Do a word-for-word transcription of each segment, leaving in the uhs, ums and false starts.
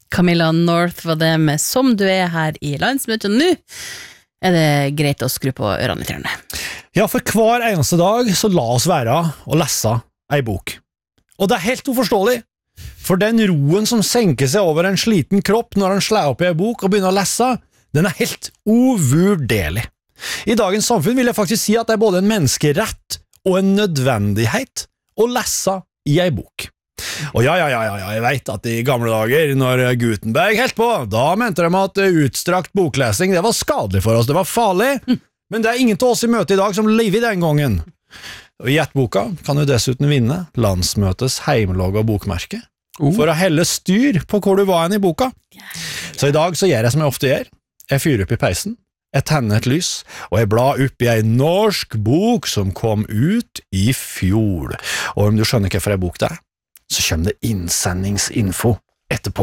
Camilla North var det med Som du er her i landsmøtet. Nå er det greit å skru på ørene litt. Ja, for hver eneste dag så la oss være og lese ei bok. Og det er helt uforståelig, for den roen som senker seg over en sliten kropp når han slår opp i ei bok og begynner å lese, den er helt uvurderlig. I dagens samfunn vil jeg faktisk si at det er både en menneskerett og en nødvendighet å lese i ei bok. Og ja, ja, ja, ja, jeg vet at i gamle dager, når Gutenberg helt på, da mente de at utstrakt boklesing, det var skadelig for oss, det var farlig, men det er ingen til oss i møte i dag som lever i den gangen. Og i Gjettboka kan du dessuten vinne landsmøtets heimlogg og bokmerke, oh. for å helle styr på hvor du var hen i boka. Så i dag så gjør jeg som jeg ofte gjør, jeg fyrer opp i peisen, jeg tenner et lys, og jeg blar opp i en norsk bok som kom ut i fjor. Og om du skjønner hva for en bok det er, så kommer det innsendingsinfo etterpå.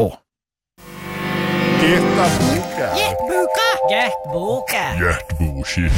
Gjettboka. Gjettboka. Gjettboka. Gjettboka.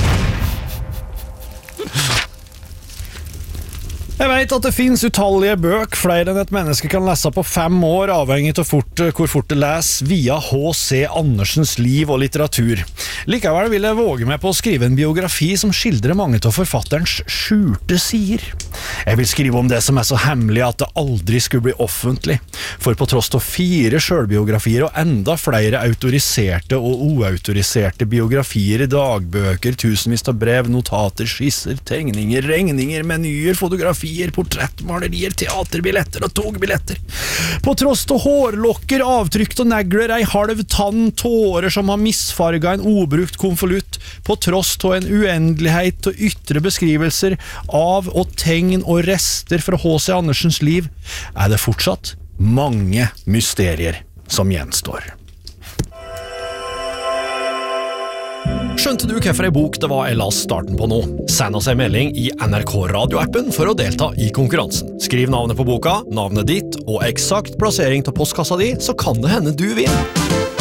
Jeg vet at det finnes utallige bøk, flere enn et menneske kan lese på fem år, avhengig av fort, hvor fort det leser, via H C Andersens liv og litteratur. Likevel vil jeg våge meg på å skrive en biografi som skildrer mange av forfatterens skjulte sider. Jeg vil skrive om det som er så hemmelig at det aldri skulle bli offentlig, for på tross av fire selvbiografier og enda flere autoriserte og uautoriserte biografier i dagbøker, tusenvis av brev, notater, skisser, tegninger, regninger, menyer, fotografier, portrettmalerier, teaterbilletter og togbilletter. På tross av hårlokker, avtrykt og negler, ei halv tann, tårer som har misfarget en obrukt konvolutt, på tross av en uendelighet og ytre beskrivelser av og tegn og rester fra H C Andersens liv, er det fortsatt mange mysterier som gjenstår. Skjønte du hva for en bok det var jeg las starten på nå? Send oss en melding i N R K radioappen for å delta i konkurransen. Skriv navnet på boka, navnet ditt og eksakt plassering til postkassa di, så kan det hende du vinner.